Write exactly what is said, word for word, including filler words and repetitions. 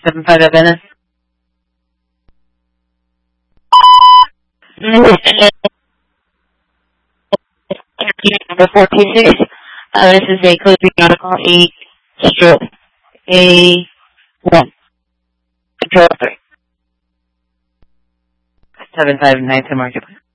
seven five at Venice. Number fourteen six. Uh, this is a code nautical eight stroke A one. Control three. seven five nine to market.